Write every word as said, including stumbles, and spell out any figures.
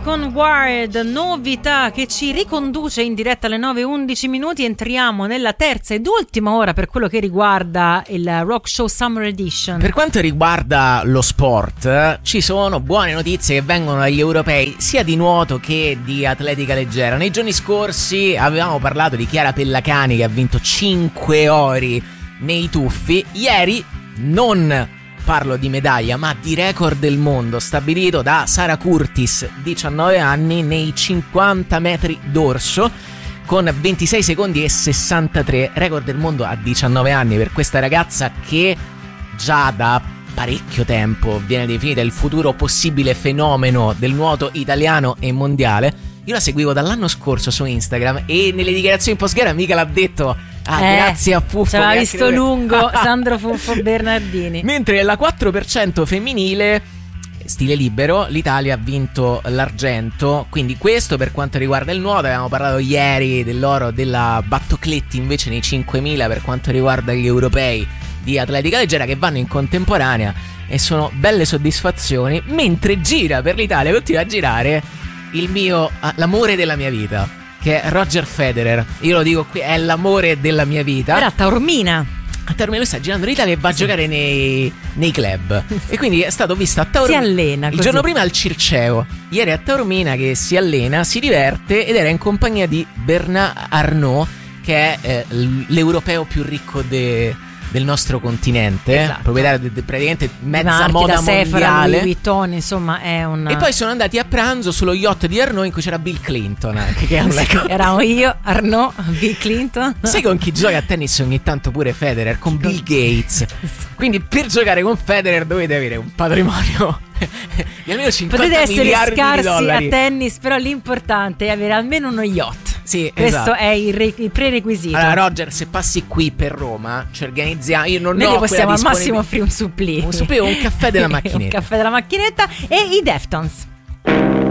con Wired, novità che ci riconduce in diretta alle nove e undici minuti. Entriamo nella terza ed ultima ora per quello che riguarda il Rock Show Summer Edition. Per quanto riguarda lo sport, ci sono buone notizie che vengono dagli europei, sia di nuoto che di atletica leggera. Nei giorni scorsi avevamo parlato di Chiara Pellacani che ha vinto cinque ori nei tuffi. Ieri non parlo di medaglia, ma di record del mondo stabilito da Sara Curtis, diciannove anni, nei cinquanta metri dorso con ventisei secondi e sessantatré, record del mondo a diciannove anni per questa ragazza che già da parecchio tempo viene definita il futuro possibile fenomeno del nuoto italiano e mondiale. Io la seguivo dall'anno scorso su Instagram e nelle dichiarazioni post gara mica l'ha detto: ah, eh, grazie a Fuffo. Ci aveva visto lungo Sandro Fuffo Bernardini. Mentre la quattro per cento femminile, stile libero, l'Italia ha vinto l'argento. Quindi questo per quanto riguarda il nuoto. Avevamo parlato ieri dell'oro della Battocletti invece nei cinquemila per quanto riguarda gli europei di atletica leggera, che vanno in contemporanea e sono belle soddisfazioni. Mentre gira per l'Italia, continua a girare il mio, l'amore della mia vita, che è Roger Federer. Io lo dico qui, è l'amore della mia vita. Era a Taormina. A Taormina, lui sta girando l'Italia e va a giocare nei, nei club. E quindi è stato visto a Taormina. Si allena il così. giorno prima al Circeo, ieri a Taormina, che si allena, si diverte ed era in compagnia di Bernard Arnault, che è eh, l'europeo più ricco de, del nostro continente, esatto. Proprietario di praticamente mezza marchi moda da mondiale. Sephora, Louis Vuitton, insomma è un... E poi sono andati a pranzo sullo yacht di Arnault in cui c'era Bill Clinton anche, che è una cosa. Erano io, Arnault, Bill Clinton. Sai con chi gioca a tennis ogni tanto pure Federer? Con Bill Gates. Quindi per giocare con Federer dovete avere un patrimonio di almeno cinquanta potete essere miliardi scarsi di dollari a tennis, però l'importante è avere almeno uno yacht. Sì, questo esatto. È il, re- il prerequisito. Allora Roger, se passi qui per Roma ci organizziamo. Io non Noi ho possiamo al disponibil- massimo offrire un supplì. Un supplì o un caffè della macchinetta. Un caffè della macchinetta. E i Deftones.